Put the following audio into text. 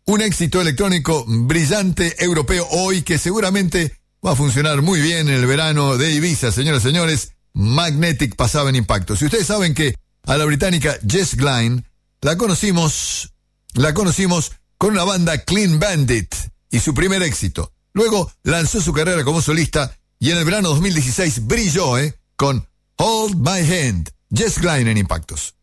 un éxito electrónico brillante europeo hoy que seguramente va a funcionar muy bien en el verano de Ibiza, señoras y señores. Magnetic pasaba en Impacto. Si ustedes saben que a la británica Jess Glynne la conocimos con una banda Clean Bandit y su primer éxito. Luego lanzó su carrera como solista y en el verano 2016 brilló con Hold My Hand. Jess Glynne en Impactos.